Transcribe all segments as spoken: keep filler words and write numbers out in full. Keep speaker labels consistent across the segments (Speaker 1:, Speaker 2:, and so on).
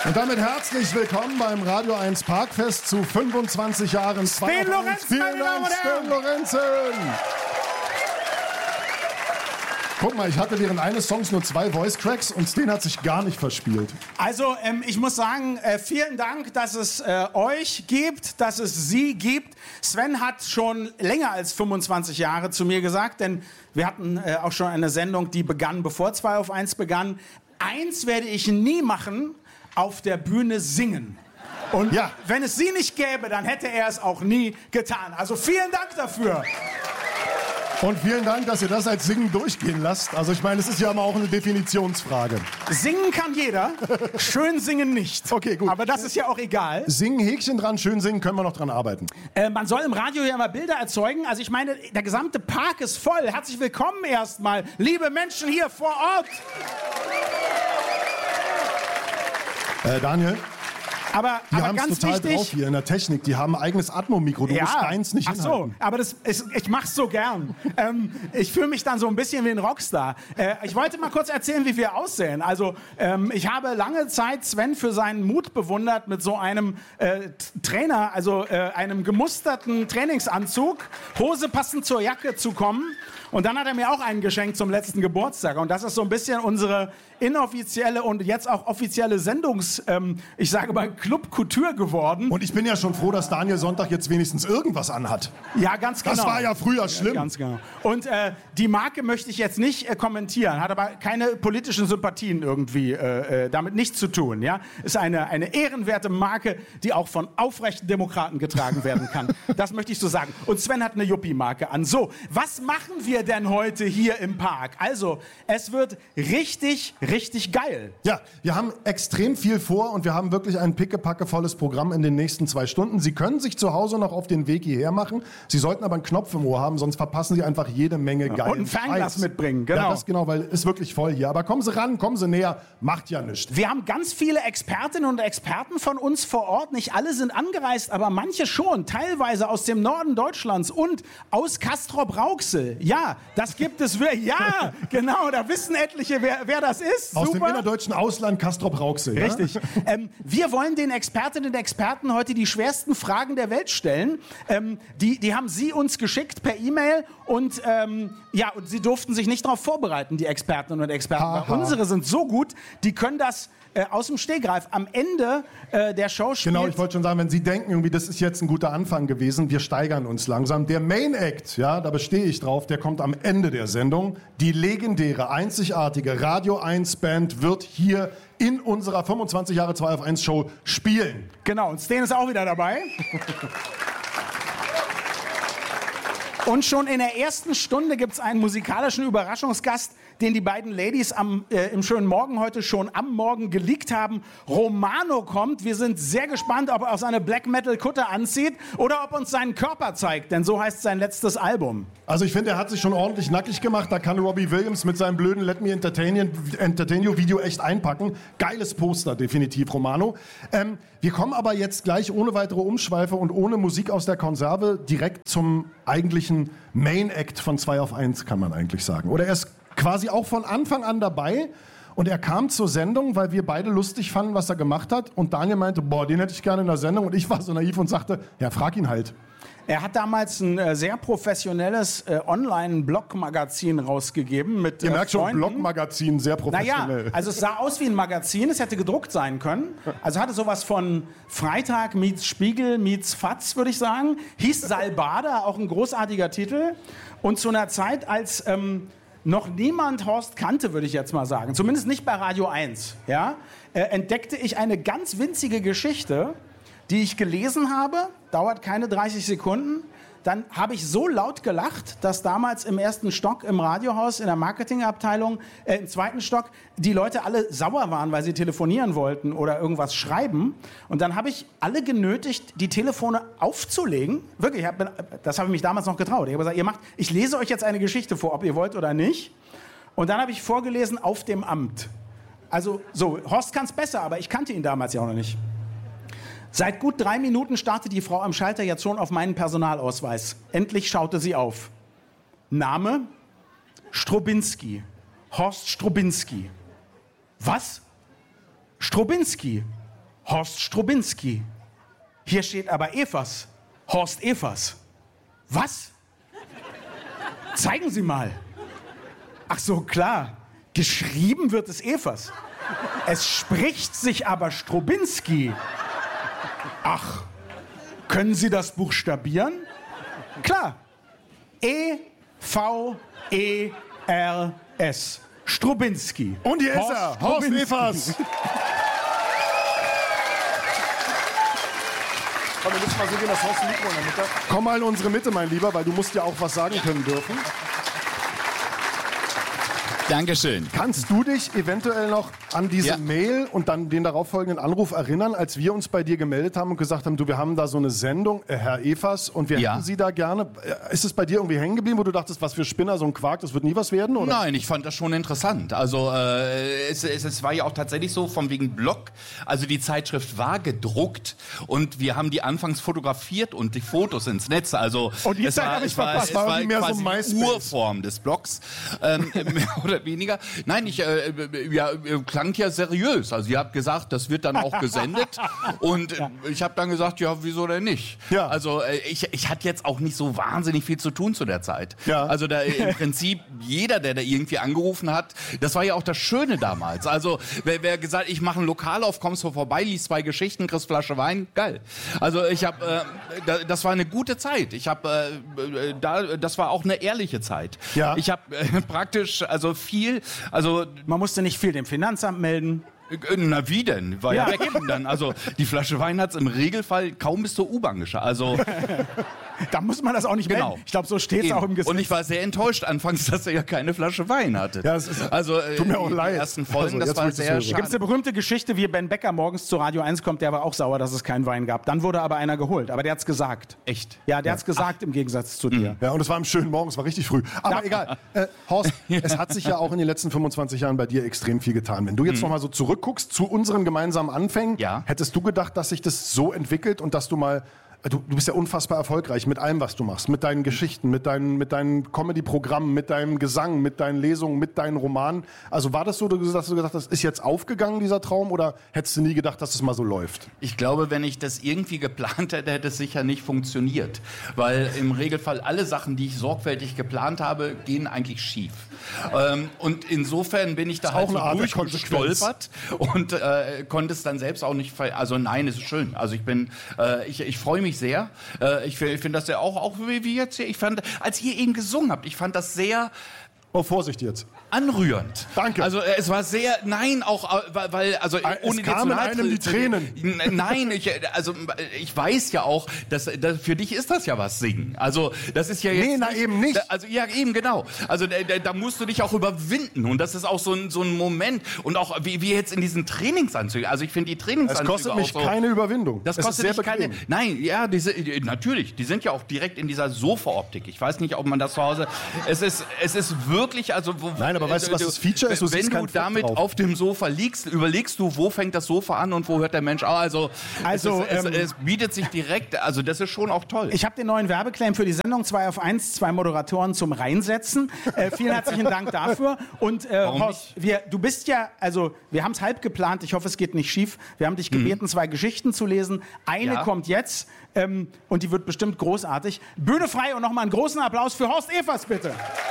Speaker 1: Und damit herzlich willkommen beim Radio eins Parkfest zu fünfundzwanzig Jahren
Speaker 2: Sten Lorenzen,
Speaker 1: Vielen Dank, Sten Lorenzen! Guck mal, ich hatte während eines Songs nur zwei Voice-Cracks und Sten hat sich gar nicht verspielt.
Speaker 2: Also, ähm, ich muss sagen, äh, vielen Dank, dass es äh, euch gibt, dass es Sie gibt. Sven hat schon länger als fünfundzwanzig Jahre zu mir gesagt, denn wir hatten äh, auch schon eine Sendung, die begann, bevor zwei auf eins begann. Eins werde ich nie machen, auf der Bühne singen. Und ja. wenn es Sie nicht gäbe, dann hätte er es auch nie getan. Also vielen Dank dafür.
Speaker 1: Und vielen Dank, dass ihr das als Singen durchgehen lasst. Also ich meine, es ist ja immer auch eine Definitionsfrage.
Speaker 2: Singen kann jeder, schön singen nicht.
Speaker 1: Okay, gut.
Speaker 2: Aber das ist ja auch egal.
Speaker 1: Singen, Häkchen dran, schön singen, können wir noch dran arbeiten.
Speaker 2: Äh, man soll im Radio ja immer Bilder erzeugen. Also ich meine, der gesamte Park ist voll. Herzlich willkommen erstmal, liebe Menschen hier vor Ort.
Speaker 1: Äh, Daniel?
Speaker 2: Aber,
Speaker 1: die
Speaker 2: aber
Speaker 1: haben es
Speaker 2: ganz
Speaker 1: total
Speaker 2: wichtig,
Speaker 1: drauf hier in der Technik. Die haben ein eigenes Atmo-Mikro. Du
Speaker 2: ja,
Speaker 1: musst deins nicht
Speaker 2: ach so,
Speaker 1: hinhalten.
Speaker 2: aber das ist, ich mach's so gern. ähm, ich fühle mich dann so ein bisschen wie ein Rockstar. Äh, ich wollte mal kurz erzählen, wie wir aussehen. Also ähm, ich habe lange Zeit Sven für seinen Mut bewundert, mit so einem äh, Trainer, also äh, einem gemusterten Trainingsanzug, Hose passend zur Jacke zu kommen. Und dann hat er mir auch einen geschenkt zum letzten Geburtstag. Und das ist so ein bisschen unsere inoffizielle und jetzt auch offizielle Sendungs-, ähm, ich sage mal, Club Couture geworden.
Speaker 1: Und ich bin ja schon froh, dass Daniel Sonntag jetzt wenigstens irgendwas anhat.
Speaker 2: Ja, ganz genau.
Speaker 1: Das war ja früher schlimm.
Speaker 2: Ja, ganz genau. Und äh, die Marke möchte ich jetzt nicht äh, kommentieren, hat aber keine politischen Sympathien irgendwie äh, äh, damit nichts zu tun. Ja? Ist eine, eine ehrenwerte Marke, die auch von aufrechten Demokraten getragen werden kann. Das möchte ich so sagen. Und Sven hat eine Yuppie-Marke an. So, was machen wir denn heute hier im Park? Also, es wird richtig, richtig geil.
Speaker 1: Ja, wir haben extrem viel vor und wir haben wirklich ein pickepackevolles Programm in den nächsten zwei Stunden. Sie können sich zu Hause noch auf den Weg hierher machen. Sie sollten aber einen Knopf im Ohr haben, sonst verpassen Sie einfach jede Menge geil.
Speaker 2: Und ein Fernglas
Speaker 1: Scheiß.
Speaker 2: mitbringen, genau.
Speaker 1: Ja, das genau, weil es ist wirklich voll hier. Aber kommen Sie ran, kommen Sie näher, macht ja nichts.
Speaker 2: Wir haben ganz viele Expertinnen und Experten von uns vor Ort. Nicht alle sind angereist, aber manche schon. Teilweise aus dem Norden Deutschlands und aus Castrop-Rauxel. Ja, das gibt es. Ja, genau, da wissen etliche, wer, wer das ist.
Speaker 1: Aus
Speaker 2: Super.
Speaker 1: dem innerdeutschen Ausland Castrop-Rauxel.
Speaker 2: Richtig. Ja? Ähm, wir wollen den Expertinnen und Experten heute die schwersten Fragen der Welt stellen. Ähm, die, die haben sie uns geschickt per E-Mail und ähm, ja, und sie durften sich nicht darauf vorbereiten, die Expertinnen und Experten.
Speaker 1: Ha, ha.
Speaker 2: Unsere sind so gut, die können das äh, aus dem Stegreif am Ende äh, der Show spielen.
Speaker 1: Genau, ich wollte schon sagen, wenn Sie denken, irgendwie, das ist jetzt ein guter Anfang gewesen, wir steigern uns langsam. Der Main Act, ja, da bestehe ich drauf, der kommt am Ende der Sendung. Die legendäre, einzigartige Radio eins Band wird hier in unserer fünfundzwanzig Jahre zwei auf eins Show spielen.
Speaker 2: Genau, und Sten ist auch wieder dabei. Und schon in der ersten Stunde gibt es einen musikalischen Überraschungsgast, den die beiden Ladies am, äh, im schönen Morgen heute schon am Morgen geleakt haben. Romano kommt. Wir sind sehr gespannt, ob er auch seine Black-Metal-Kutte anzieht oder ob uns seinen Körper zeigt, denn so heißt sein letztes Album.
Speaker 1: Also ich finde, er hat sich schon ordentlich nackig gemacht. Da kann Robbie Williams mit seinem blöden Let Me Entertain, Entertain You Video echt einpacken. Geiles Poster, definitiv, Romano. Ähm, wir kommen aber jetzt gleich ohne weitere Umschweife und ohne Musik aus der Konserve direkt zum eigentlichen Main Act von zwei auf eins, kann man eigentlich sagen. Oder er ist quasi auch von Anfang an dabei und er kam zur Sendung, weil wir beide lustig fanden, was er gemacht hat und Daniel meinte, boah, den hätte ich gerne in der Sendung und ich war so naiv und sagte, ja, frag ihn halt.
Speaker 2: Er hat damals ein äh, sehr professionelles äh, Online-Blog-Magazin rausgegeben mit
Speaker 1: Ihr
Speaker 2: äh,
Speaker 1: merkt schon,
Speaker 2: Freunden.
Speaker 1: Blog-Magazin, sehr professionell.
Speaker 2: Naja, also es sah aus wie ein Magazin, es hätte gedruckt sein können. Also hatte sowas von Freitag meets Spiegel meets Fatz, würde ich sagen. Hieß Salbada, auch ein großartiger Titel. Und zu einer Zeit, als ähm, noch niemand Horst kannte, würde ich jetzt mal sagen, zumindest nicht bei Radio eins, ja, äh, entdeckte ich eine ganz winzige Geschichte, die ich gelesen habe, dauert keine dreißig Sekunden. Dann habe ich so laut gelacht, dass damals im ersten Stock im Radiohaus, in der Marketingabteilung, äh, im zweiten Stock, die Leute alle sauer waren, weil sie telefonieren wollten oder irgendwas schreiben. Und dann habe ich alle genötigt, die Telefone aufzulegen. Wirklich, ich hab, das habe ich mich damals noch getraut. Ich habe gesagt, ihr macht, ich lese euch jetzt eine Geschichte vor, ob ihr wollt oder nicht. Und dann habe ich vorgelesen, auf dem Amt. Also so, Horst kann es besser, aber ich kannte ihn damals ja auch noch nicht. Seit gut drei Minuten startet die Frau am Schalter jetzt schon auf meinen Personalausweis. Endlich schaute sie auf. Name? Strobinski. Horst Strobinski. Was? Strobinski. Horst Strobinski. Hier steht aber Evers. Horst Evers. Was? Zeigen Sie mal. Ach so, klar. Geschrieben wird es Evers. Es spricht sich aber Strobinski. Ach, können Sie das buchstabieren? Klar. E V E R S. Strobinski.
Speaker 1: Und hier ist er, Horst Evers. Komm, wir müssen mal so gehen, das Horst Mikro in der Mitte. Komm mal in unsere Mitte, mein Lieber, weil du musst ja auch was sagen können dürfen.
Speaker 3: Dankeschön.
Speaker 1: Kannst du dich eventuell noch an diese
Speaker 3: Ja.
Speaker 1: Mail und dann den darauffolgenden Anruf erinnern, als wir uns bei dir gemeldet haben und gesagt haben, du, wir haben da so eine Sendung, äh, Herr Evers, und wir
Speaker 3: Ja.
Speaker 1: hätten Sie da gerne. Äh, Ist es bei dir irgendwie hängen geblieben, wo du dachtest, was für Spinner, so ein Quark, das wird nie was werden? Oder?
Speaker 3: Nein, ich fand das schon interessant. Also äh, es, es, es war ja auch tatsächlich so von wegen Blog. Also die Zeitschrift war gedruckt und wir haben die anfangs fotografiert und die Fotos ins Netz. Also
Speaker 1: Und die
Speaker 3: es
Speaker 1: Zeit
Speaker 3: war,
Speaker 1: hab ich
Speaker 3: es war,
Speaker 1: verpasst.
Speaker 3: es
Speaker 1: War
Speaker 3: war
Speaker 1: irgendwie mehr so
Speaker 3: quasi
Speaker 1: MySpace.
Speaker 3: die Urform des Blogs, ähm, mehr oder weniger. Nein, ich äh, ja, klang ja seriös. Also ihr habt gesagt, das wird dann auch gesendet und äh, ich habe dann gesagt, ja, wieso denn nicht?
Speaker 1: Ja.
Speaker 3: Also äh, ich, ich hatte jetzt auch nicht so wahnsinnig viel zu tun zu der Zeit.
Speaker 1: Ja.
Speaker 3: Also da im Prinzip jeder, der da irgendwie angerufen hat, das war ja auch das Schöne damals. Also wer, wer gesagt, ich mache ein Lokal auf, kommst du vorbei, liest zwei Geschichten, kriegst Flasche Wein, geil. Also ich habe, äh, da, das war eine gute Zeit. Ich habe, äh, da, das war auch eine ehrliche Zeit.
Speaker 1: Ja.
Speaker 3: Ich habe äh, praktisch, also viel, also
Speaker 2: Man musste nicht viel dem Finanzamt melden.
Speaker 3: na wie denn? War ja,
Speaker 2: Ja,
Speaker 3: weg dann. Also die Flasche Wein hat's im Regelfall kaum bis zur U-Bahn geschafft. Also
Speaker 2: Da muss man das auch nicht
Speaker 3: Genau.
Speaker 2: melden. Ich glaube, so steht es
Speaker 3: eben.
Speaker 2: auch im Gesetz.
Speaker 3: Und ich war sehr enttäuscht anfangs, dass er ja keine Flasche Wein hatte.
Speaker 1: Ja, es ist-
Speaker 3: also äh,
Speaker 1: tut mir auch
Speaker 3: die
Speaker 1: leid.
Speaker 3: ersten Folgen,
Speaker 1: Also,
Speaker 3: das
Speaker 1: jetzt,
Speaker 3: war
Speaker 1: wo ich das
Speaker 3: sehr
Speaker 1: höre.
Speaker 2: Da gibt es
Speaker 3: schade.
Speaker 2: eine berühmte Geschichte, wie Ben Becker morgens zu Radio eins kommt, der war auch sauer, dass es keinen Wein gab. Dann wurde aber einer geholt, aber der hat's gesagt.
Speaker 3: Echt?
Speaker 2: Ja, der hat's gesagt im Gegensatz zu dir.
Speaker 1: Ja, und es war am schönen Morgen, es war richtig früh. Aber
Speaker 2: Ja.
Speaker 1: egal. Äh, Horst, es hat sich ja auch in den letzten fünfundzwanzig Jahren bei dir extrem viel getan. Wenn du jetzt noch mal so zurückguckst zu unseren gemeinsamen Anfängen,
Speaker 3: Ja.
Speaker 1: hättest du gedacht, dass sich das so entwickelt und dass du mal, du, du bist ja unfassbar erfolgreich mit allem, was du machst, mit deinen Geschichten, mit deinen, mit deinen Comedy-Programmen, mit deinem Gesang, mit deinen Lesungen, mit deinen Romanen. Also war das so, dass du gesagt hast, ist jetzt aufgegangen, dieser Traum, oder hättest du nie gedacht, dass es mal so läuft?
Speaker 3: Ich glaube, wenn ich das irgendwie geplant hätte, hätte es sicher nicht funktioniert. Weil im Regelfall alle Sachen, die ich sorgfältig geplant habe, gehen eigentlich schief. Ähm, und insofern bin ich da
Speaker 1: Ist
Speaker 3: halt
Speaker 1: auch
Speaker 3: so
Speaker 1: eine Art der Konsequenz.
Speaker 3: durchgestolpert und äh, konnte es dann selbst auch nicht ver Also nein, es ist schön. Also ich bin, äh, ich, ich freue mich sehr. Äh, ich finde das ja auch, auch wie, wie jetzt hier. Ich fand, als ihr eben gesungen habt, ich fand das sehr
Speaker 1: Oh, Vorsicht jetzt.
Speaker 3: anrührend.
Speaker 1: Danke.
Speaker 3: Also äh, es war sehr, nein, auch, äh, weil- weil, also
Speaker 1: Es
Speaker 3: ohne dir
Speaker 1: kamen
Speaker 3: zu nahe
Speaker 1: einem die
Speaker 3: zu-
Speaker 1: Tränen.
Speaker 3: N- Nein, ich, äh, also äh, ich weiß ja auch, dass, dass für dich ist das ja was singen. Also das ist ja jetzt
Speaker 1: Nee, na, eben nicht.
Speaker 3: Da, also ja, eben genau. Also da, da, da musst du dich auch überwinden und das ist auch so ein, so ein Moment und auch wie, wie jetzt in diesen Trainingsanzügen. Also ich finde die
Speaker 1: Es
Speaker 3: Trainingsanzüge
Speaker 1: kostet mich
Speaker 3: auch so,
Speaker 1: keine Überwindung.
Speaker 3: das
Speaker 1: Es ist
Speaker 3: kostet
Speaker 1: sehr
Speaker 3: dich keine.
Speaker 1: bequem.
Speaker 3: Nein, ja, diese, äh, natürlich. Die sind ja auch direkt in dieser Sofa-Optik. Ich weiß nicht, ob man das zu Hause. Es ist, es ist wirklich, also. Wo,
Speaker 1: Nein, aber weißt du, was das Feature ist? Du
Speaker 3: wenn
Speaker 1: siehst
Speaker 3: du
Speaker 1: kein Fett
Speaker 3: damit
Speaker 1: drauf.
Speaker 3: auf dem Sofa liegst, überlegst du, wo fängt das Sofa an und wo hört der Mensch auf. Also,
Speaker 2: Also,
Speaker 3: es, ist,
Speaker 2: ähm,
Speaker 3: es, es bietet sich direkt. Also, das ist schon auch toll.
Speaker 2: Ich habe den neuen Werbeclaim für die Sendung zwei auf eins, zwei Moderatoren zum Reinsetzen. Äh, vielen herzlichen Dank dafür. Und äh,
Speaker 3: Warum
Speaker 2: Horst, wir, du bist ja, also wir haben es halb geplant, ich hoffe, es geht nicht schief. Wir haben dich gebeten, zwei Geschichten zu lesen. Eine
Speaker 3: Ja.
Speaker 2: kommt jetzt ähm, und die wird bestimmt großartig. Bühne frei und nochmal einen großen Applaus für Horst Evers, bitte.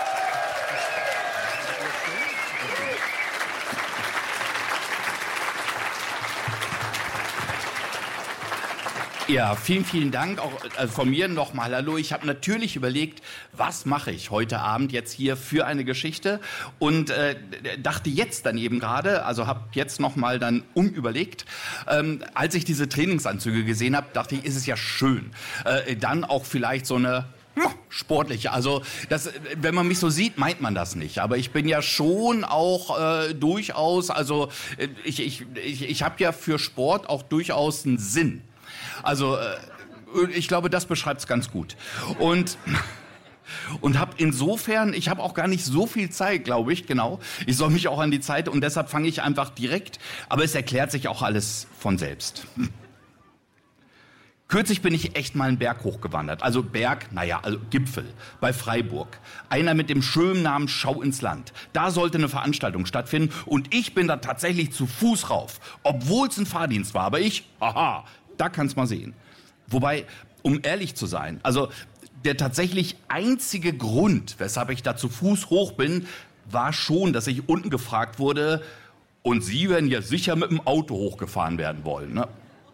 Speaker 3: Ja, vielen, vielen Dank. Auch also von mir nochmal hallo. Ich habe natürlich überlegt, was mache ich heute Abend jetzt hier für eine Geschichte und äh, dachte jetzt dann eben gerade, also habe jetzt nochmal dann umüberlegt, ähm, als ich diese Trainingsanzüge gesehen habe, dachte ich, ist es ja schön, äh, dann auch vielleicht so eine sportliche. Also das, wenn man mich so sieht, meint man das nicht. Aber ich bin ja schon auch äh, durchaus, also äh, ich, ich, ich, ich habe ja für Sport auch durchaus einen Sinn. Also äh, ich glaube, das beschreibt es ganz gut. Und und habe insofern, ich habe auch gar nicht so viel Zeit, glaube ich, genau. Ich soll mich auch an die Zeit und deshalb fange ich einfach direkt. Aber es erklärt sich auch alles von selbst. Kürzlich bin ich echt mal einen Berg hochgewandert. Also Berg, naja, also Gipfel bei Freiburg. Einer mit dem schönen Namen Schau ins Land. Da sollte eine Veranstaltung stattfinden und ich bin da tatsächlich zu Fuß rauf. Obwohl es ein Fahrdienst war, aber ich, haha, da kannst mal sehen. Wobei, um ehrlich zu sein, also der tatsächlich einzige Grund, weshalb ich da zu Fuß hoch bin, war schon, dass ich unten gefragt wurde, und Sie werden ja sicher mit dem Auto hochgefahren werden wollen, ne?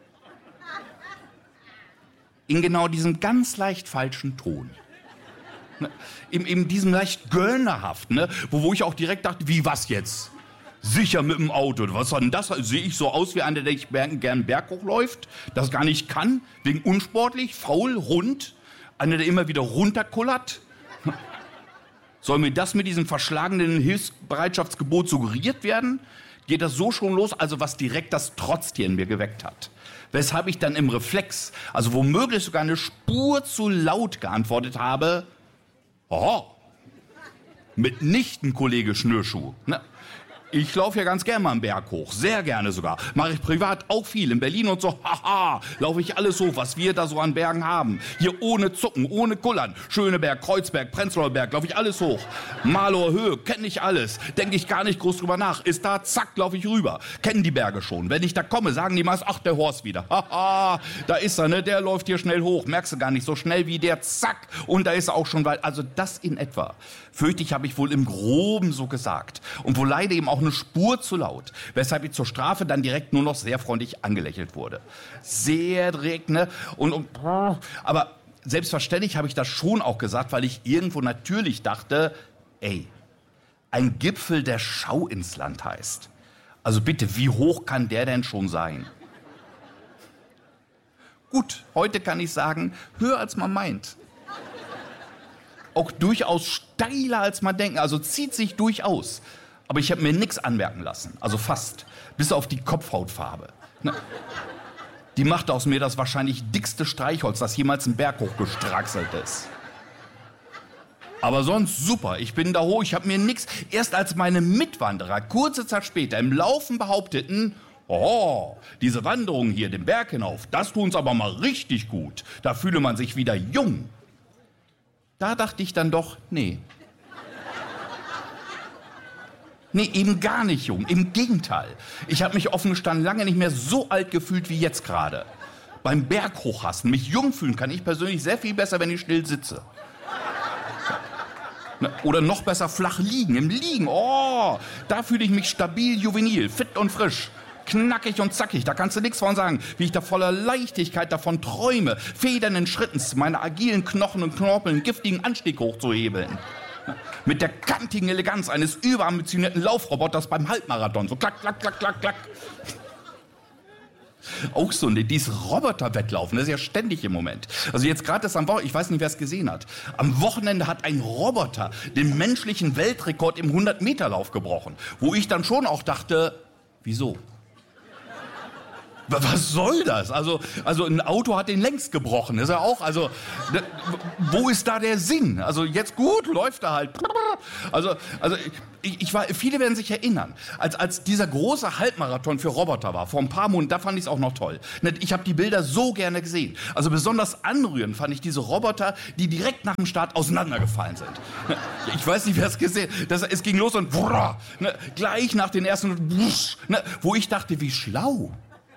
Speaker 3: In genau diesem ganz leicht falschen Ton. Ne? In, in diesem leicht gönnerhaften, ne? wo, wo ich auch direkt dachte, wie, was jetzt? Sicher mit dem Auto. Was war denn das? Sehe ich so aus wie einer, der gern Berg hochläuft, das gar nicht kann, wegen unsportlich, faul, rund, einer, der immer wieder runterkullert? Soll mir das mit diesem verschlagenen Hilfsbereitschaftsgebot suggeriert werden? Geht das so schon los, also was direkt das Trotztier in mir geweckt hat. Weshalb ich dann im Reflex, also womöglich sogar eine Spur zu laut geantwortet habe, oh, mitnichten, Kollege Schnürschuh. Ne? Ich laufe ja ganz gerne mal einen Berg hoch, sehr gerne sogar. Mache ich privat auch viel, in Berlin und so, haha, laufe ich alles hoch, was wir da so an Bergen haben. Hier ohne Zucken, ohne Kullern, Schöneberg, Kreuzberg, Prenzlauer Berg, laufe ich alles hoch. Malower Höhe, kenne ich alles, denke ich gar nicht groß drüber nach. Ist da, zack, laufe ich rüber. Kennen die Berge schon. Wenn ich da komme, sagen die meist, ach, der Horst wieder. Haha, da ist er, ne, der läuft hier schnell hoch. Merkst du gar nicht, so schnell wie der, zack, und da ist er auch schon weit. Also das in etwa. Fürchte ich, habe ich wohl im Groben so gesagt. Und wohl leider eben auch eine Spur zu laut, weshalb ich zur Strafe dann direkt nur noch sehr freundlich angelächelt wurde. Sehr direkt, ne? Und, und, aber selbstverständlich habe ich das schon auch gesagt, weil ich irgendwo natürlich dachte, ey, ein Gipfel, der Schau ins Land heißt. Also bitte, wie hoch kann der denn schon sein? Gut, heute kann ich sagen, höher als man meint. Auch durchaus steiler als man denkt, also zieht sich durchaus. Aber ich habe mir nichts anmerken lassen, also fast, bis auf die Kopfhautfarbe. Ne? Die macht aus mir das wahrscheinlich dickste Streichholz, das jemals einen Berg hochgestraxelt ist. Aber sonst super, ich bin da hoch, ich habe mir nichts. Erst als meine Mitwanderer kurze Zeit später im Laufen behaupteten, oh, diese Wanderung hier den Berg hinauf, das tun's aber mal richtig gut. Da fühle man sich wieder jung. Da dachte ich dann doch, nee. Nee, eben gar nicht jung. Im Gegenteil. Ich habe mich offen gestanden lange nicht mehr so alt gefühlt wie jetzt gerade. Beim Berg hochhassen, mich jung fühlen kann ich persönlich sehr viel besser, wenn ich still sitze. Oder noch besser flach liegen, im Liegen. Oh, da fühle ich mich stabil, juvenil, fit und frisch. Knackig und zackig, da kannst du nichts von sagen, wie ich da voller Leichtigkeit davon träume, federnden Schrittens meine agilen Knochen und Knorpel einen giftigen Anstieg hochzuhebeln. Mit der kantigen Eleganz eines überambitionierten Laufroboters beim Halbmarathon. So klack, klack, klack, klack, klack. Auch so, ne, dieses Roboterwettlaufen, das ist ja ständig im Moment. Also jetzt gerade das am Wochenende, ich weiß nicht, wer es gesehen hat. Am Wochenende hat ein Roboter den menschlichen Weltrekord im hundert-Meter-Lauf gebrochen. Wo ich dann schon auch dachte, wieso? Was soll das? Also, also ein Auto hat den längst gebrochen. Ist er auch? Also, ne, wo ist da der Sinn? Also jetzt gut, läuft er halt. Also, also ich, ich war, viele werden sich erinnern, als, als dieser große Halbmarathon für Roboter war, vor ein paar Monaten, da fand ich es auch noch toll. Ich habe die Bilder so gerne gesehen. Also besonders anrührend fand ich diese Roboter, die direkt nach dem Start auseinandergefallen sind. Ich weiß nicht, wer es gesehen hat. Es ging los und wurra, ne, gleich nach den ersten, wusch, ne, wo ich dachte, wie schlau.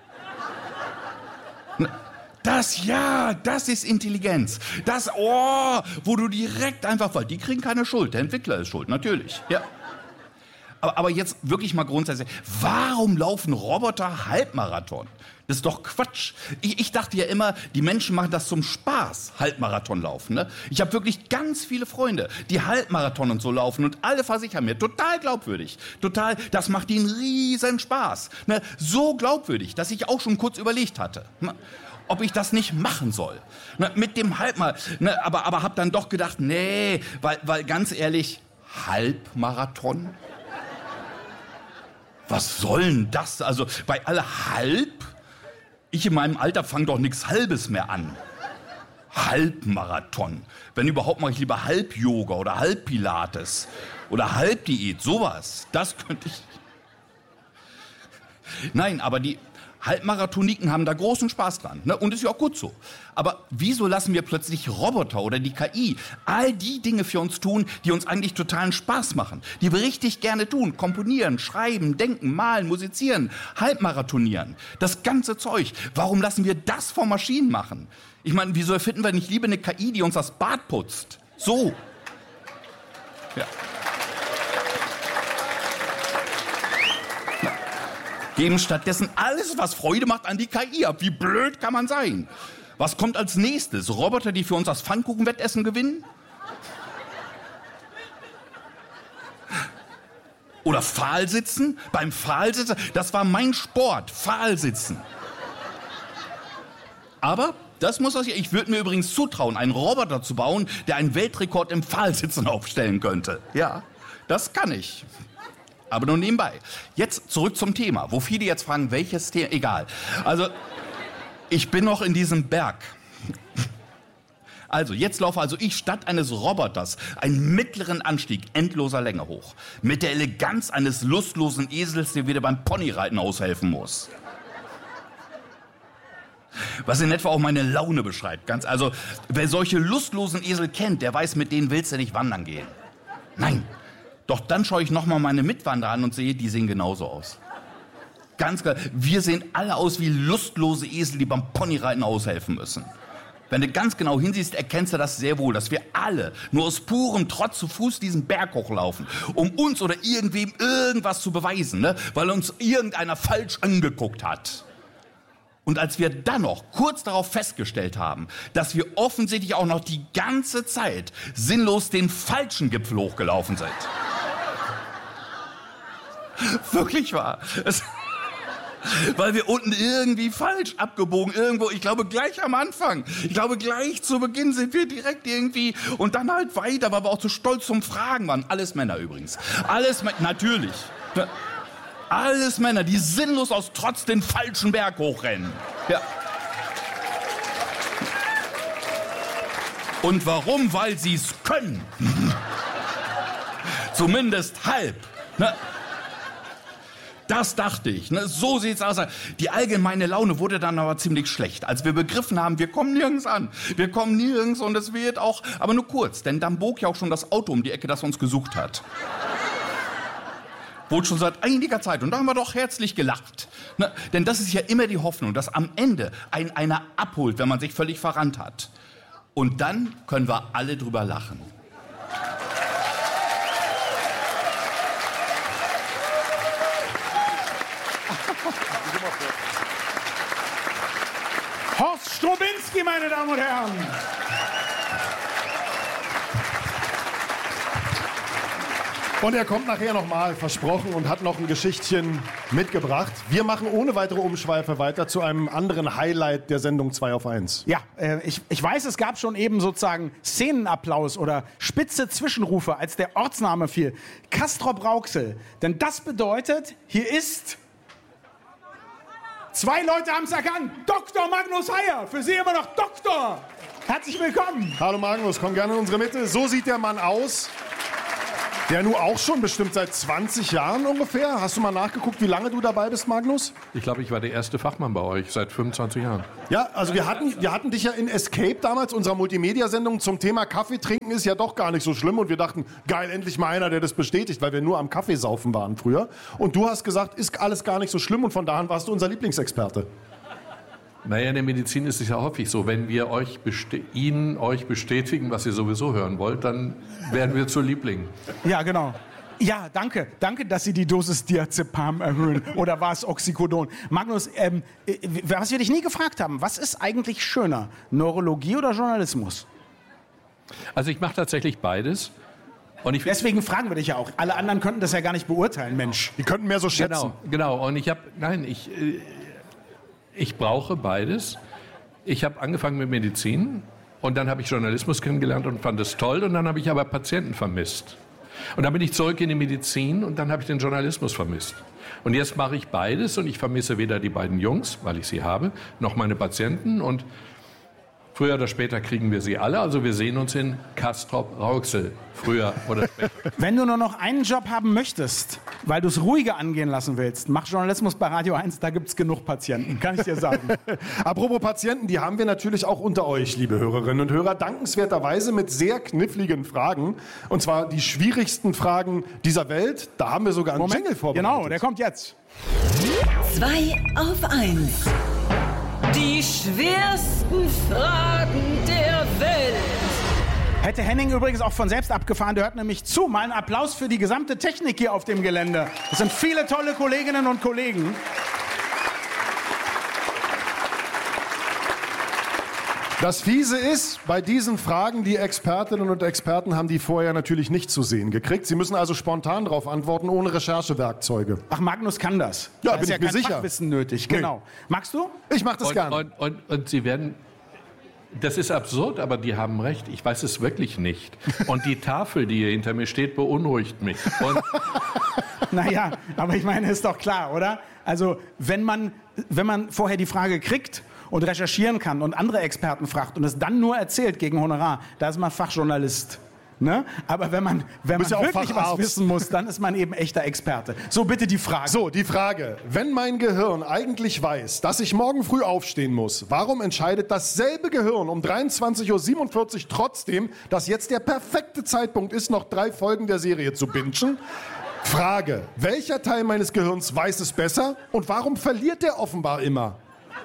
Speaker 3: Das, ja, das ist Intelligenz. Das, oh, wo du direkt einfach, weil die kriegen keine Schuld. Der Entwickler ist schuld, natürlich. Ja. Aber, aber jetzt wirklich mal grundsätzlich, warum laufen Roboter Halbmarathon? Das ist doch Quatsch. Ich, ich dachte ja immer, die Menschen machen das zum Spaß, Halbmarathon laufen. Ne? Ich habe wirklich ganz viele Freunde, die Halbmarathon und so laufen und alle versichern mir, total glaubwürdig, total, das macht ihnen riesen Spaß. Ne? So glaubwürdig, dass ich auch schon kurz überlegt hatte, ne? Ob ich das nicht machen soll. Ne? Mit dem Halbmarathon, ne? aber, aber habe dann doch gedacht, nee, weil, weil ganz ehrlich, Halbmarathon? Was soll denn das? Also bei alle halb? Ich in meinem Alter fange doch nichts Halbes mehr an. Halbmarathon. Wenn überhaupt, mache ich lieber Halb-Yoga oder Halb-Pilates oder Halbdiät, sowas. Das könnte ich. Nein, aber die Halbmarathoniken haben da großen Spaß dran, ne? Und ist ja auch gut so. Aber wieso lassen wir plötzlich Roboter oder die K I all die Dinge für uns tun, die uns eigentlich totalen Spaß machen, die wir richtig gerne tun? Komponieren, schreiben, denken, malen, musizieren, Halbmarathonieren, das ganze Zeug. Warum lassen wir das von Maschinen machen? Ich meine, wieso erfinden wir nicht lieber eine K I, die uns das Bad putzt? So. Ja. Geben stattdessen alles, was Freude macht, an die K I ab. Wie blöd kann man sein? Was kommt als nächstes? Roboter, die für uns das Pfannkuchenwettessen gewinnen? Oder Pfahlsitzen? Beim Pfahlsitzen, das war mein Sport, Pfahlsitzen. Aber, das muss ich, ich würde mir übrigens zutrauen, einen Roboter zu bauen, der einen Weltrekord im Pfahlsitzen aufstellen könnte. Ja, das kann ich. Aber nur nebenbei. Jetzt zurück zum Thema. Wo viele jetzt fragen, welches Thema, egal. Also, ich bin noch in diesem Berg. Also, jetzt laufe also ich statt eines Roboters einen mittleren Anstieg endloser Länge hoch. Mit der Eleganz eines lustlosen Esels, der wieder beim Ponyreiten aushelfen muss. Was in etwa auch meine Laune beschreibt. Ganz, also, wer solche lustlosen Esel kennt, der weiß, mit denen willst du nicht wandern gehen. Nein. Doch dann schaue ich nochmal meine Mitwanderer an und sehe, die sehen genauso aus. Ganz klar, wir sehen alle aus wie lustlose Esel, die beim Ponyreiten aushelfen müssen. Wenn du ganz genau hinsiehst, erkennst du das sehr wohl, dass wir alle nur aus purem Trotz zu Fuß diesen Berg hochlaufen, um uns oder irgendwem irgendwas zu beweisen, ne? Weil uns irgendeiner falsch angeguckt hat. Und als wir dann noch kurz darauf festgestellt haben, dass wir offensichtlich auch noch die ganze Zeit sinnlos den falschen Gipfel hochgelaufen sind. Wirklich wahr. Es, weil wir unten irgendwie falsch abgebogen, irgendwo, ich glaube gleich am Anfang, ich glaube gleich zu Beginn sind wir direkt irgendwie und dann halt weiter, weil wir auch zu stolz zum Fragen waren. Alles Männer übrigens. Alles Männer, natürlich. Alles Männer, die sinnlos aus Trotz den falschen Berg hochrennen. Ja. Und warum? Weil sie es können. Zumindest halb. Ne? Das dachte ich. Ne? So sieht's aus. Die allgemeine Laune wurde dann aber ziemlich schlecht, als wir begriffen haben, wir kommen nirgends an. Wir kommen nirgends und es wird auch, aber nur kurz, denn dann bog ja auch schon das Auto um die Ecke, das uns gesucht hat. Wohl schon seit einiger Zeit. Und da haben wir doch herzlich gelacht. Ne? Denn das ist ja immer die Hoffnung, dass am Ende ein einer abholt, wenn man sich völlig verrannt hat. Und dann können wir alle drüber lachen.
Speaker 2: Horst Strobinski, meine Damen und Herren.
Speaker 1: Und er kommt nachher nochmal, versprochen, und hat noch ein Geschichtchen mitgebracht. Wir machen ohne weitere Umschweife weiter zu einem anderen Highlight der Sendung zwei auf eins.
Speaker 2: Ja, äh, ich, ich weiß, es gab schon eben sozusagen Szenenapplaus oder spitze Zwischenrufe, als der Ortsname fiel. Castrop Rauxel. Denn das bedeutet, hier ist... Zwei Leute haben es erkannt. Doktor Magnus Heyer. Für Sie immer noch Doktor. Herzlich willkommen.
Speaker 1: Hallo Magnus, komm gerne in unsere Mitte. So sieht der Mann aus. Der nun auch schon bestimmt seit zwanzig Jahren ungefähr. Hast du mal nachgeguckt, wie lange du dabei bist, Magnus?
Speaker 4: Ich glaube, ich war der erste Fachmann bei euch seit fünfundzwanzig Jahren.
Speaker 1: Ja, also wir hatten, wir hatten dich ja in Escape damals, unserer Multimedia-Sendung zum Thema Kaffee trinken ist ja doch gar nicht so schlimm. Und wir dachten, geil, endlich mal einer, der das bestätigt, weil wir nur am Kaffeesaufen waren früher. Und du hast gesagt, ist alles gar nicht so schlimm und von daher warst du unser Lieblingsexperte.
Speaker 4: Naja, in der Medizin ist es ja häufig so, wenn wir euch Ihnen euch bestätigen, was ihr sowieso hören wollt, dann werden wir zu Lieblingen.
Speaker 2: Ja, genau. Ja, danke. Danke, dass Sie die Dosis Diazepam erhöhen. Oder war es Oxycodon? Magnus, ähm, was wir dich nie gefragt haben, was ist eigentlich schöner? Neurologie oder Journalismus?
Speaker 4: Also ich mache tatsächlich beides. Und ich
Speaker 2: Deswegen fragen wir dich ja auch. Alle anderen könnten das ja gar nicht beurteilen, Mensch.
Speaker 1: Die könnten mehr so schätzen.
Speaker 4: Genau, genau. Und ich habe, nein, ich... Äh, Ich brauche beides. Ich habe angefangen mit Medizin und dann habe ich Journalismus kennengelernt und fand es toll. Und dann habe ich aber Patienten vermisst. Und dann bin ich zurück in die Medizin und dann habe ich den Journalismus vermisst. Und jetzt mache ich beides und ich vermisse weder die beiden Jungs, weil ich sie habe, noch meine Patienten. Und Früher oder später kriegen wir sie alle. Also wir sehen uns in Castrop-Rauxel. Früher oder später.
Speaker 2: Wenn du nur noch einen Job haben möchtest, weil du es ruhiger angehen lassen willst, mach Journalismus bei Radio eins, da gibt es genug Patienten, kann ich dir sagen.
Speaker 1: Apropos Patienten, die haben wir natürlich auch unter euch, liebe Hörerinnen und Hörer, dankenswerterweise mit sehr kniffligen Fragen. Und zwar die schwierigsten Fragen dieser Welt. Da haben wir sogar einen
Speaker 2: Moment,
Speaker 1: Jingle vorbereitet.
Speaker 2: genau, der kommt jetzt.
Speaker 5: Zwei auf eins. Die schwersten Fragen der Welt.
Speaker 2: Hätte Henning übrigens auch von selbst abgefahren, der hört nämlich zu. Mal einen Applaus für die gesamte Technik hier auf dem Gelände. Das sind viele tolle Kolleginnen und Kollegen.
Speaker 1: Das Fiese ist, bei diesen Fragen, die Expertinnen und Experten haben die vorher natürlich nicht zu sehen gekriegt. Sie müssen also spontan darauf antworten, ohne Recherchewerkzeuge.
Speaker 2: Ach, Magnus kann das.
Speaker 1: Ja,
Speaker 2: da
Speaker 1: bin
Speaker 2: ist ja
Speaker 1: ich mir
Speaker 2: kein
Speaker 1: sicher.
Speaker 2: Fachwissen nötig. Genau. Magst du?
Speaker 1: Ich mache das
Speaker 4: Und,
Speaker 1: gerne.
Speaker 4: und, und, und Sie werden... Das ist absurd, aber die haben recht. Ich weiß es wirklich nicht. Und die Tafel, die hier hinter mir steht, beunruhigt mich. Und
Speaker 2: Naja, aber ich meine, ist doch klar, oder? Also, wenn man, wenn man vorher die Frage kriegt und recherchieren kann und andere Experten fragt und es dann nur erzählt gegen Honorar, da ist man Fachjournalist. Ne? Aber wenn man, wenn man
Speaker 1: bist ja auch
Speaker 2: wirklich was
Speaker 1: Facharzt.
Speaker 2: wissen muss, dann ist man eben echter Experte. So, bitte die Frage.
Speaker 1: So, die Frage. Wenn mein Gehirn eigentlich weiß, dass ich morgen früh aufstehen muss, warum entscheidet dasselbe Gehirn um dreiundzwanzig Uhr siebenundvierzig trotzdem, dass jetzt der perfekte Zeitpunkt ist, noch drei Folgen der Serie zu bingen? Frage. Welcher Teil meines Gehirns weiß es besser und warum verliert der offenbar immer?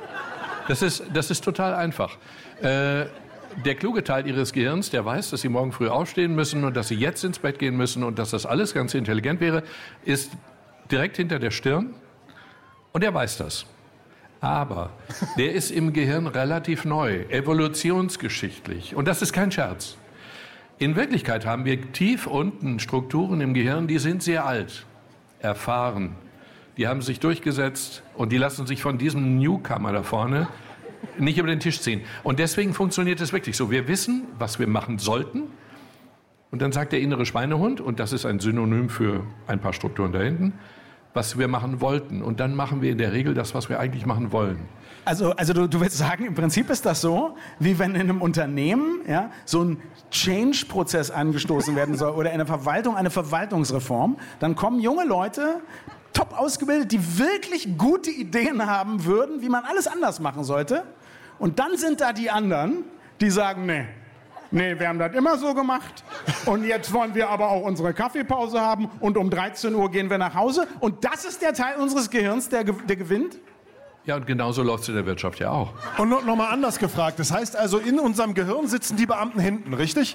Speaker 4: das ist, das ist total einfach. Äh, Der kluge Teil Ihres Gehirns, der weiß, dass Sie morgen früh aufstehen müssen und dass Sie jetzt ins Bett gehen müssen und dass das alles ganz intelligent wäre, ist direkt hinter der Stirn und er weiß das. Aber der ist im Gehirn relativ neu, evolutionsgeschichtlich und das ist kein Scherz. In Wirklichkeit haben wir tief unten Strukturen im Gehirn, die sind sehr alt, erfahren. Die haben sich durchgesetzt und die lassen sich von diesem Newcomer da vorne nicht über den Tisch ziehen. Und deswegen funktioniert es wirklich so. Wir wissen, was wir machen sollten. Und dann sagt der innere Schweinehund, und das ist ein Synonym für ein paar Strukturen da hinten, was wir machen wollten. Und dann machen wir in der Regel das, was wir eigentlich machen wollen.
Speaker 2: Also, also du, du willst sagen, im Prinzip ist das so, wie wenn in einem Unternehmen ja, so ein Change-Prozess angestoßen werden soll oder in der Verwaltung eine Verwaltungsreform. Dann kommen junge Leute, top ausgebildet, die wirklich gute Ideen haben würden, wie man alles anders machen sollte. Und dann sind da die anderen, die sagen, nee, nee, wir haben das immer so gemacht. Und jetzt wollen wir aber auch unsere Kaffeepause haben und um dreizehn Uhr gehen wir nach Hause. Und das ist der Teil unseres Gehirns, der, der gewinnt?
Speaker 4: Ja, und genauso läuft es in der Wirtschaft ja auch.
Speaker 1: Und noch, noch mal anders gefragt. Das heißt also, in unserem Gehirn sitzen die Beamten hinten, richtig?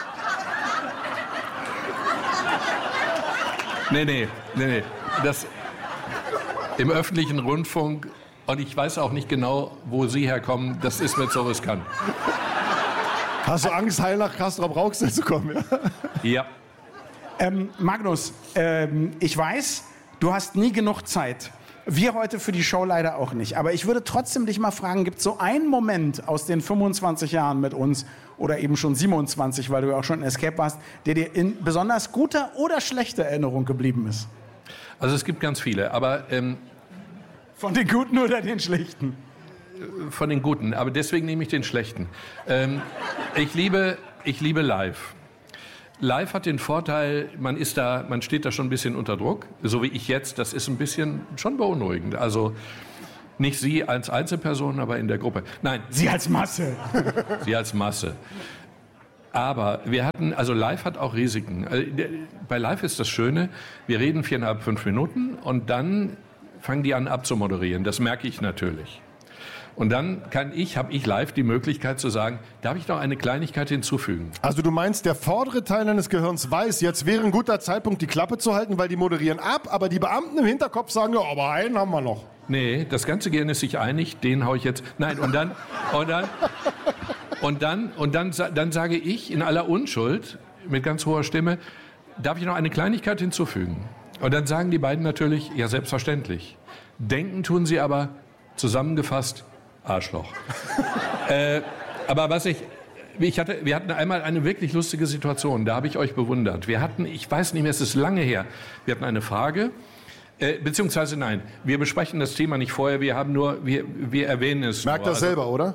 Speaker 4: Nee, nee, nee, nee. Das im öffentlichen Rundfunk, und ich weiß auch nicht genau, wo Sie herkommen, das ist mir zu riskant.
Speaker 1: Hast du Angst, heil nach Castrop-Rauxel zu kommen? Ja?
Speaker 4: Ja.
Speaker 2: Ähm, Magnus, ähm, ich weiß, du hast nie genug Zeit. Wir heute für die Show leider auch nicht. Aber ich würde trotzdem dich mal fragen, gibt es so einen Moment aus den fünfundzwanzig Jahren mit uns oder eben schon siebenundzwanzig, weil du ja auch schon in Escape warst, der dir in besonders guter oder schlechter Erinnerung geblieben ist?
Speaker 4: Also es gibt ganz viele, aber ähm,
Speaker 2: Von den guten oder den schlechten?
Speaker 4: von den Guten. Aber deswegen nehme ich den Schlechten. Ähm, ich liebe, ich liebe Live. Live hat den Vorteil, man ist da, man steht da schon ein bisschen unter Druck, so wie ich jetzt. Das ist ein bisschen schon beunruhigend. Also nicht Sie als Einzelperson, aber in der Gruppe. Nein,
Speaker 2: Sie als Masse.
Speaker 4: Sie als Masse. Aber wir hatten, also Live hat auch Risiken. Bei Live ist das Schöne, wir reden viereinhalb, fünf Minuten und dann fangen die an abzumoderieren. Das merke ich natürlich. Und dann kann ich, habe ich live die Möglichkeit zu sagen, darf ich noch eine Kleinigkeit hinzufügen?
Speaker 1: Also du meinst, der vordere Teil deines Gehirns weiß, jetzt wäre ein guter Zeitpunkt, die Klappe zu halten, weil die moderieren ab, aber die Beamten im Hinterkopf sagen, ja, aber einen haben wir noch.
Speaker 4: Nee, das ganze Gehirn ist sich einig, den hau ich jetzt. Nein, und dann, und dann, und dann, und dann, dann sage ich in aller Unschuld, mit ganz hoher Stimme, darf ich noch eine Kleinigkeit hinzufügen? Und dann sagen die beiden natürlich, ja, selbstverständlich. Denken tun sie aber, zusammengefasst, Arschloch. äh, aber was ich, ich hatte, wir hatten einmal eine wirklich lustige Situation, da habe ich euch bewundert. Wir hatten, ich weiß nicht mehr, es ist lange her, wir hatten eine Frage, äh, beziehungsweise nein, wir besprechen das Thema nicht vorher, wir haben nur, wir, wir erwähnen es.
Speaker 1: Merkt
Speaker 4: nur.
Speaker 1: das selber, oder?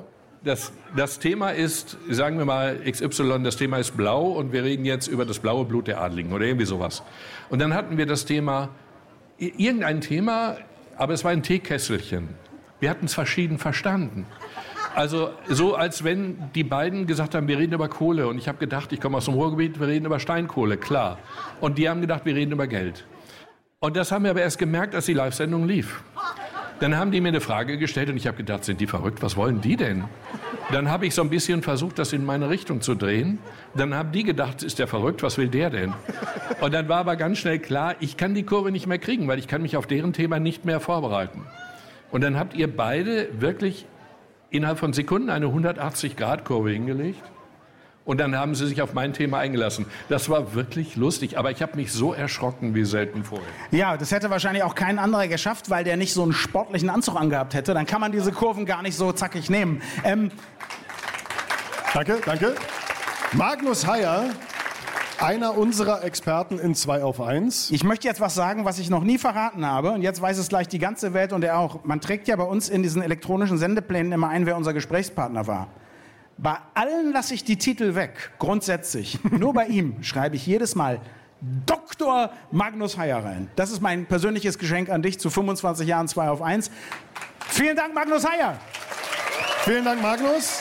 Speaker 4: das, das Thema ist, sagen wir mal X Y, das Thema ist blau und wir reden jetzt über das blaue Blut der Adligen oder irgendwie sowas. Und dann hatten wir das Thema, irgendein Thema, aber es war ein Teekesselchen. Wir hatten es verschieden verstanden. Also so, als wenn die beiden gesagt haben, wir reden über Kohle. Und ich habe gedacht, ich komme aus dem Ruhrgebiet, wir reden über Steinkohle, klar. Und die haben gedacht, wir reden über Geld. Und das haben wir aber erst gemerkt, als die Live-Sendung lief. Dann haben die mir eine Frage gestellt und ich habe gedacht, sind die verrückt? Was wollen die denn? Dann habe ich so ein bisschen versucht, das in meine Richtung zu drehen. Dann haben die gedacht, ist der verrückt? Was will der denn? Und dann war aber ganz schnell klar, ich kann die Kurve nicht mehr kriegen, weil ich kann mich auf deren Thema nicht mehr vorbereiten. Und dann habt ihr beide wirklich innerhalb von Sekunden eine hundertachtzig-Grad-Kurve hingelegt. Und dann haben sie sich auf mein Thema eingelassen. Das war wirklich lustig, aber ich habe mich so erschrocken wie selten vorher.
Speaker 2: Ja, das hätte wahrscheinlich auch kein anderer geschafft, weil der nicht so einen sportlichen Anzug angehabt hätte. Dann kann man diese Kurven gar nicht so zackig nehmen. Ähm
Speaker 1: danke, danke. Magnus Heyer, einer unserer Experten in zwei auf eins.
Speaker 2: Ich möchte jetzt was sagen, was ich noch nie verraten habe. Und jetzt weiß es gleich die ganze Welt und er auch. Man trägt ja bei uns in diesen elektronischen Sendeplänen immer ein, wer unser Gesprächspartner war. Bei allen lasse ich die Titel weg, grundsätzlich. Nur bei ihm schreibe ich jedes Mal Doktor Magnus Heyer rein. Das ist mein persönliches Geschenk an dich zu fünfundzwanzig Jahren zwei auf eins. Vielen Dank, Magnus Heyer.
Speaker 1: Vielen Dank, Magnus.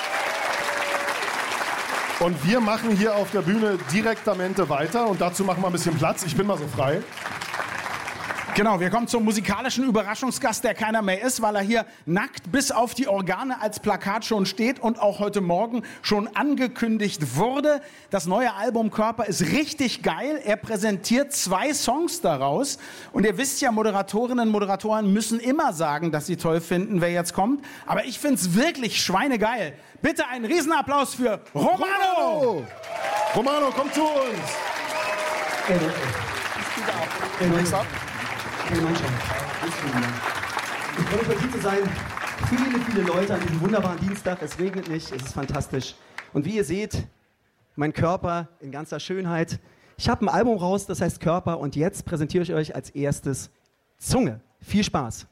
Speaker 1: Und wir machen hier auf der Bühne direktamente weiter. Und dazu machen wir ein bisschen Platz. Ich bin mal so frei.
Speaker 2: Genau, wir kommen zum musikalischen Überraschungsgast, der keiner mehr ist, weil er hier nackt bis auf die Organe als Plakat schon steht und auch heute Morgen schon angekündigt wurde. Das neue Album Körper ist richtig geil. Er präsentiert zwei Songs daraus. Und ihr wisst ja, Moderatorinnen und Moderatoren müssen immer sagen, dass sie toll finden, wer jetzt kommt. Aber ich find's wirklich schweinegeil. Bitte einen Riesenapplaus für Romano!
Speaker 1: Romano, Romano komm zu uns!
Speaker 6: Hey, hey, hey. Meine Mannschaft. Ich freue mich, bei hier zu sein. Viele, viele Leute an diesem wunderbaren Dienstag. Es regnet nicht, es ist fantastisch. Und wie ihr seht, mein Körper in ganzer Schönheit. Ich habe ein Album raus, das heißt Körper. Und jetzt präsentiere ich euch als erstes Zunge. Viel Spaß.